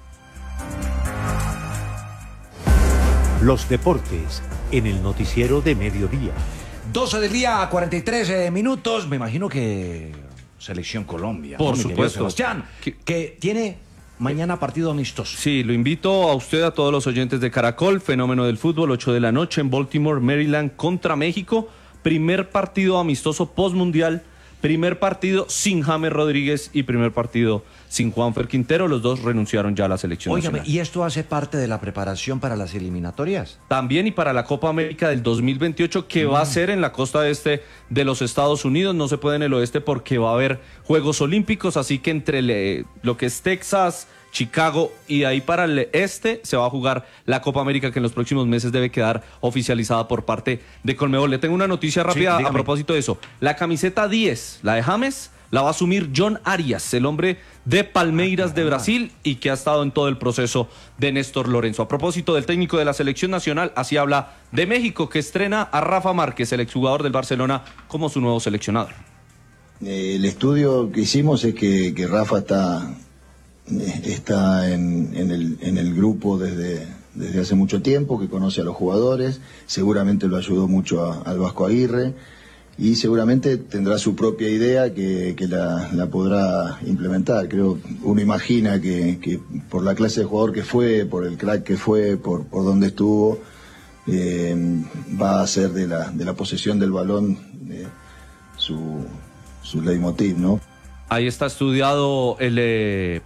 Los deportes en el noticiero de mediodía. doce del día, cuarenta y tres eh, minutos. Me imagino que Selección Colombia. Por ¿no, mi querido supuesto. Sebastián, que, que tiene mañana partido amistoso. Sí, lo invito a usted, a todos los oyentes de Caracol, Fenómeno del Fútbol, ocho de la noche en Baltimore, Maryland, contra México. Primer partido amistoso postmundial, primer partido sin James Rodríguez y primer partido sin Juanfer Quintero. Los dos renunciaron ya a la selección Óigame, nacional. ¿y esto hace parte de la preparación para las eliminatorias? También y para la Copa América del dos mil veintiocho, que Mm. va a ser en la costa este de los Estados Unidos. No se puede en el oeste porque va a haber Juegos Olímpicos, así que entre le- lo que es Texas, Chicago y de ahí para el este se va a jugar la Copa América, que en los próximos meses debe quedar oficializada por parte de Conmebol. Le tengo una noticia rápida a dígame. propósito de eso. La camiseta diez, la de James, la va a asumir John Arias, el hombre de Palmeiras de Brasil y que ha estado en todo el proceso de Néstor Lorenzo. A propósito del técnico de la selección nacional, así habla de México, que estrena a Rafa Márquez, el exjugador del Barcelona, como su nuevo seleccionador. Eh, El estudio que hicimos es que, que Rafa está, eh, está en, en el, en el grupo desde, desde hace mucho tiempo, que conoce a los jugadores, seguramente lo ayudó mucho a- al Vasco Aguirre y seguramente tendrá su propia idea que, que la, la podrá implementar. Creo, uno imagina que, que por la clase de jugador que fue, por el crack que fue, por, por dónde estuvo, eh, va a hacer de la, de la posesión del balón eh, su, su leitmotiv, ¿no? Ahí está estudiado el eh,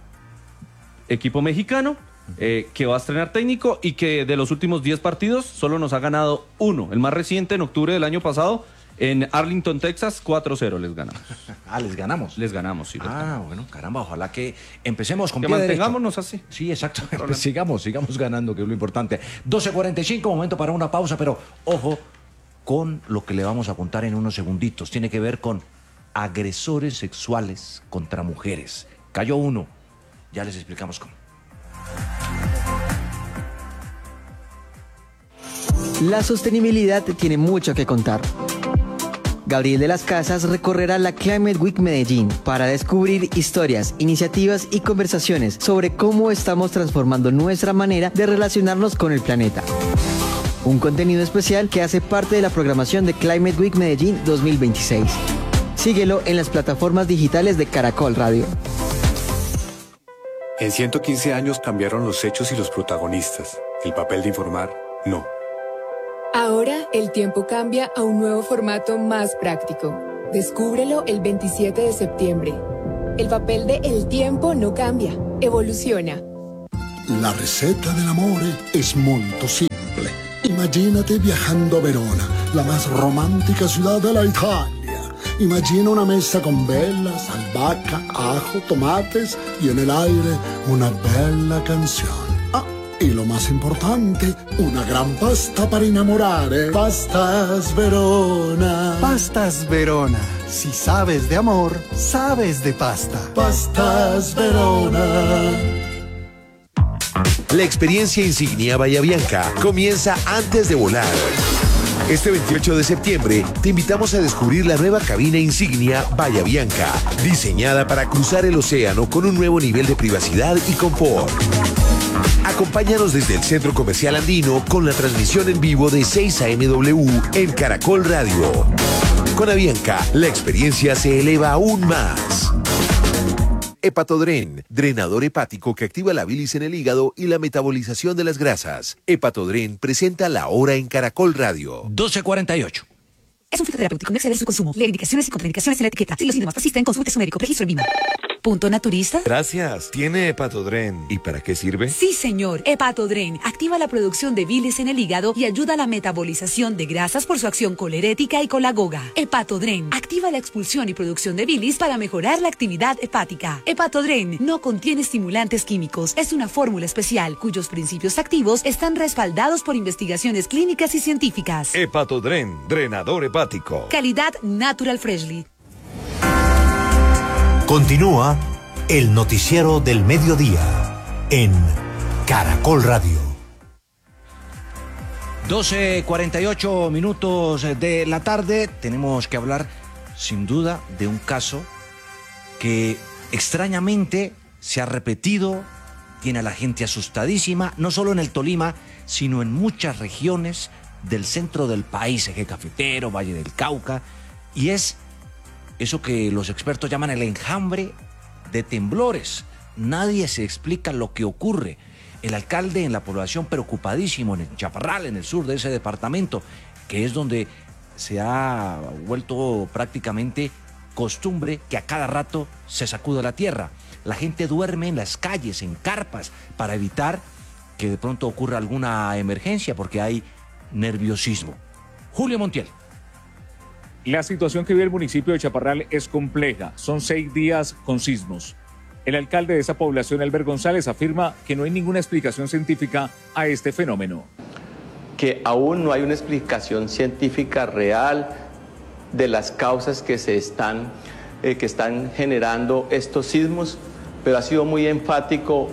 equipo mexicano, eh, que va a estrenar técnico y que de los últimos diez partidos solo nos ha ganado uno. El más reciente, en octubre del año pasado, en Arlington, Texas, cuatro cero les ganamos. Ah, les ganamos. Les ganamos, sí. Ah, bueno, caramba, ojalá que empecemos con Que pie derecho. mantengámonos así. Sí, exacto. sigamos, sigamos ganando, que es lo importante. doce cuarenta y cinco, momento para una pausa, pero ojo con lo que le vamos a contar en unos segunditos. Tiene que ver con agresores sexuales contra mujeres. Cayó uno. Ya les explicamos cómo. La sostenibilidad tiene mucho que contar. Gabriel de las Casas recorrerá la Climate Week Medellín para descubrir historias, iniciativas y conversaciones sobre cómo estamos transformando nuestra manera de relacionarnos con el planeta. Un contenido especial que hace parte de la programación de Climate Week Medellín dos mil veintiséis. Síguelo en las plataformas digitales de Caracol Radio. En ciento quince años cambiaron los hechos y los protagonistas. El papel de informar, no. Ahora el tiempo cambia a un nuevo formato más práctico. Descúbrelo el veintisiete de septiembre. El papel de El Tiempo no cambia, evoluciona. La receta del amore es molto simple. Imagínate viajando a Verona, la más romántica ciudad de la Italia. Imagina una mesa con velas, albahaca, ajo, tomates y en el aire una bella canción. Ah, y lo más importante, una gran pasta para innamorare. Pastas Verona. Pastas Verona. Si sabes de amor, sabes de pasta. Pastas Verona. La experiencia Insignia Bahía Bianca comienza antes de volar. Este veintiocho de septiembre te invitamos a descubrir la nueva cabina Insignia Bahía Bianca, diseñada para cruzar el océano con un nuevo nivel de privacidad y confort. Acompáñanos desde el Centro Comercial Andino con la transmisión en vivo de seis a eme doble u en Caracol Radio. Con Avianca, la experiencia se eleva aún más. Hepatodren, drenador hepático que activa la bilis en el hígado y la metabolización de las grasas. Hepatodren presenta La Hora en Caracol Radio. doce cuarenta y ocho. Es un fitoterapéutico, no exceder su consumo. Lee indicaciones y contraindicaciones en la etiqueta. Si los síntomas persisten, consulte a su médico. Registro en Vima. ¿Punto naturista? Gracias. ¿Tiene Hepatodren? ¿Y para qué sirve? Sí, señor. Hepatodren activa la producción de bilis en el hígado y ayuda a la metabolización de grasas por su acción colerética y colagoga. Hepatodren activa la expulsión y producción de bilis para mejorar la actividad hepática. Hepatodren no contiene estimulantes químicos. Es una fórmula especial cuyos principios activos están respaldados por investigaciones clínicas y científicas. Hepatodren, drenador hepático. Calidad Natural Freshly. Continúa el noticiero del mediodía en Caracol Radio. doce cuarenta y ocho minutos de la tarde. Tenemos que hablar sin duda de un caso que extrañamente se ha repetido, tiene a la gente asustadísima, no solo en el Tolima, sino en muchas regiones del centro del país, Eje Cafetero, Valle del Cauca, y es eso que los expertos llaman el enjambre de temblores. Nadie se explica lo que ocurre. El alcalde en la población preocupadísimo en el Chaparral, en el sur de ese departamento, que es donde se ha vuelto prácticamente costumbre que a cada rato se sacude la tierra. La gente duerme en las calles, en carpas, para evitar que de pronto ocurra alguna emergencia, porque hay nerviosismo. Julio Montiel. La situación que vive el municipio de Chaparral es compleja. Son seis días con sismos. El alcalde de esa población, Albert González, afirma que no hay ninguna explicación científica a este fenómeno. Que aún no hay una explicación científica real de las causas que se están, eh, que están generando estos sismos, pero ha sido muy enfático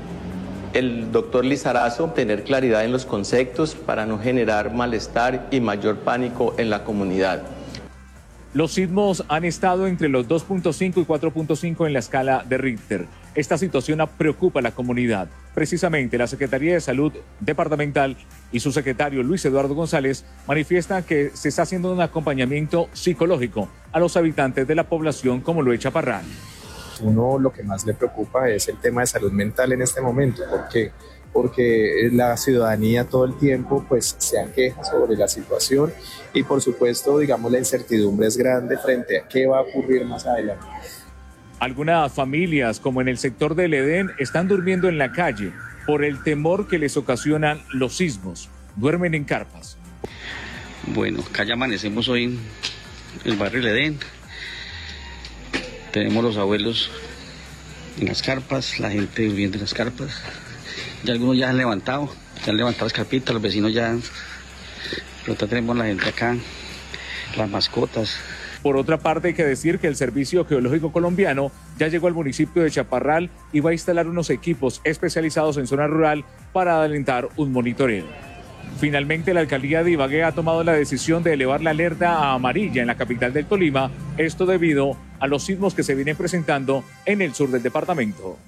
el doctor Lizarazo tener claridad en los conceptos para no generar malestar y mayor pánico en la comunidad. Los sismos han estado entre los dos punto cinco y cuatro punto cinco en la escala de Richter. Esta situación preocupa a la comunidad. Precisamente la Secretaría de Salud Departamental y su secretario Luis Eduardo González manifiestan que se está haciendo un acompañamiento psicológico a los habitantes de la población como lo es Chaparral. Uno lo que más le preocupa es el tema de salud mental en este momento. ¿Por qué? Porque la ciudadanía todo el tiempo pues se aqueja sobre la situación y por supuesto, digamos, la incertidumbre es grande frente a qué va a ocurrir más adelante. Algunas familias, como en el sector del Edén, están durmiendo en la calle por el temor que les ocasionan los sismos. Duermen en carpas. Bueno, acá ya amanecemos hoy en el barrio del Edén. Tenemos los abuelos en las carpas, la gente durmiendo en las carpas. Ya algunos ya han levantado, ya han levantado las carpitas, los vecinos ya. Pero ya tenemos la gente acá, las mascotas. Por otra parte, hay que decir que el Servicio Geológico Colombiano ya llegó al municipio de Chaparral y va a instalar unos equipos especializados en zona rural para adelantar un monitoreo. Finalmente, la alcaldía de Ibagué ha tomado la decisión de elevar la alerta a amarilla en la capital del Tolima, esto debido a los sismos que se vienen presentando en el sur del departamento.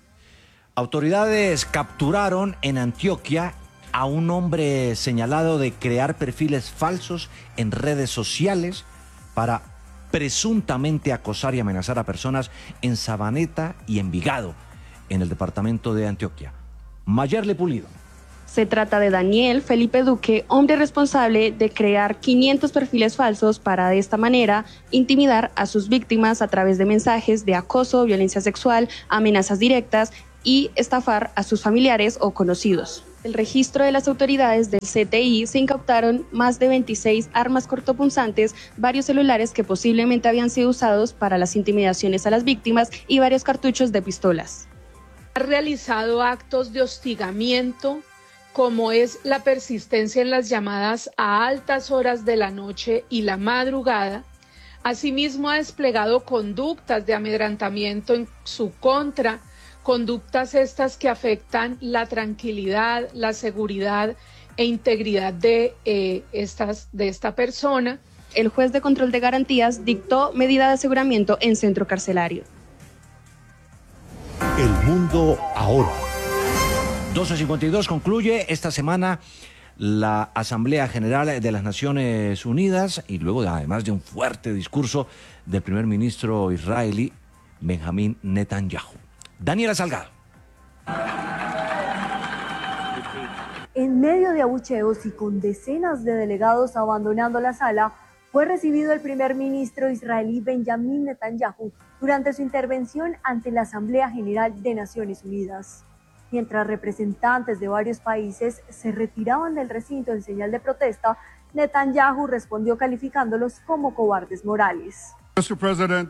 Autoridades capturaron en Antioquia a un hombre señalado de crear perfiles falsos en redes sociales para presuntamente acosar y amenazar a personas en Sabaneta y Envigado. en el departamento de Antioquia. Mayerle Pulido. Se trata de Daniel Felipe Duque, hombre responsable de crear quinientos perfiles falsos para de esta manera intimidar a sus víctimas a través de mensajes de acoso, violencia sexual, amenazas directas y estafar a sus familiares o conocidos. El registro de las autoridades del C T I se incautaron más de veintiséis armas cortopunzantes, varios celulares que posiblemente habían sido usados para las intimidaciones a las víctimas y varios cartuchos de pistolas. Ha realizado actos de hostigamiento, como es la persistencia en las llamadas a altas horas de la noche y la madrugada. Asimismo, ha desplegado conductas de amedrentamiento en su contra, conductas estas que afectan la tranquilidad, la seguridad e integridad de, eh, estas, de esta persona. El juez de control de garantías dictó medida de aseguramiento en centro carcelario. El mundo ahora. doce cincuenta y dos concluye esta semana la Asamblea General de las Naciones Unidas y luego, además de un fuerte discurso del primer ministro israelí Benjamín Netanyahu. Daniela Salgado. En medio de abucheos y con decenas de delegados abandonando la sala, fue recibido el primer ministro israelí Benjamín Netanyahu durante su intervención ante la Asamblea General de Naciones Unidas. Mientras representantes de varios países se retiraban del recinto en señal de protesta, Netanyahu respondió calificándolos como cobardes morales. mister President,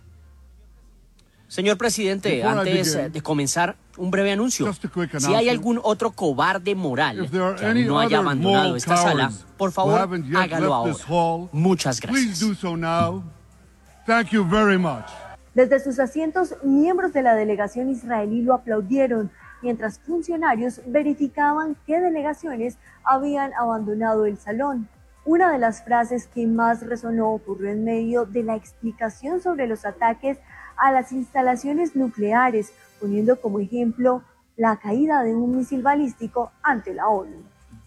Señor presidente, antes de comenzar, un breve anuncio. Si hay algún otro cobarde moral que aún no haya abandonado esta sala, por favor, hágalo ahora. Muchas gracias. Desde sus asientos, miembros de la delegación israelí lo aplaudieron, mientras funcionarios verificaban qué delegaciones habían abandonado el salón. Una de las frases que más resonó ocurrió en medio de la explicación sobre los ataques a las instalaciones nucleares, poniendo como ejemplo la caída de un misil balístico ante la ONU.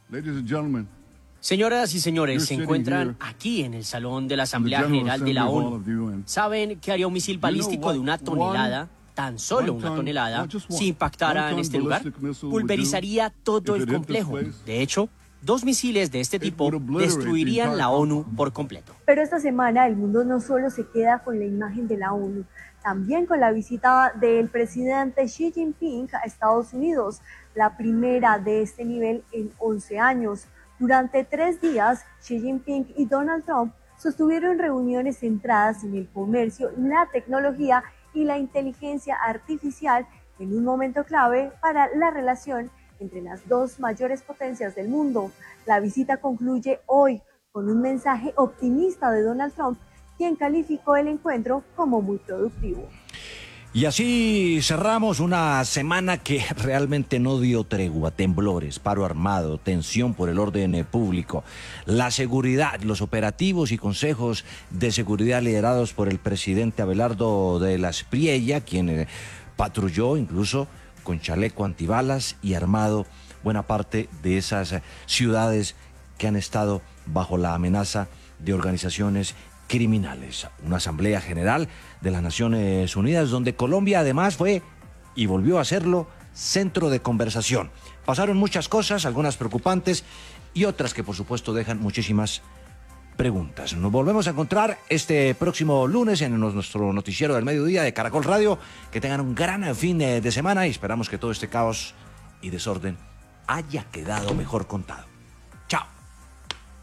Señoras y señores, se encuentran aquí en el salón de la Asamblea General de la ONU. ¿Saben qué haría un misil balístico de una tonelada? Tan solo una tonelada, si impactara en este lugar, pulverizaría todo el complejo. De hecho, dos misiles de este tipo destruirían la ONU por completo. Pero esta semana el mundo no solo se queda con la imagen de la ONU, también con la visita del presidente Xi Jinping a Estados Unidos, la primera de este nivel en once años. Durante tres días, Xi Jinping y Donald Trump sostuvieron reuniones centradas en el comercio, la tecnología y la inteligencia artificial en un momento clave para la relación entre las dos mayores potencias del mundo. La visita concluye hoy con un mensaje optimista de Donald Trump, quien calificó el encuentro como muy productivo. Y así cerramos una semana que realmente no dio tregua. Temblores, paro armado, tensión por el orden público, la seguridad, los operativos y consejos de seguridad liderados por el presidente Abelardo de la Espriella, quien patrulló incluso con chaleco antibalas y armado buena parte de esas ciudades que han estado bajo la amenaza de organizaciones criminales. Una Asamblea General de las Naciones Unidas donde Colombia además fue y volvió a serlo centro de conversación. Pasaron muchas cosas, algunas preocupantes y otras que por supuesto dejan muchísimas preguntas. Nos volvemos a encontrar este próximo lunes en nuestro noticiero del mediodía de Caracol Radio. Que tengan un gran fin de semana y esperamos que todo este caos y desorden haya quedado mejor contado.